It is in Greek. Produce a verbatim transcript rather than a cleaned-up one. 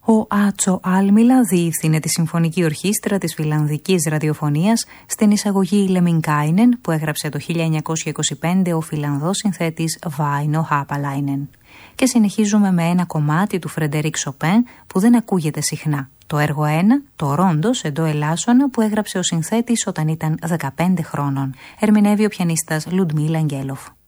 Ο Άτσο Άλμιλα διεύθυνε τη Συμφωνική Ορχήστρα της Φιλανδικής Ραδιοφωνίας στην εισαγωγή Λεμινκάινεν που έγραψε το χίλια εννιακόσια είκοσι πέντε ο Φιλανδός συνθέτης Βάινο Χάπαλάινεν. Και συνεχίζουμε με ένα κομμάτι του Φρεντερίκ Σοπέν που δεν ακούγεται συχνά. Το έργο ένα, το Ρόντος εντό Ελάσσονα που έγραψε ο συνθέτης όταν ήταν δεκαπέντε χρόνων. Ερμηνεύει ο πιανίστας Λουντμίλα Αγγέλοφ.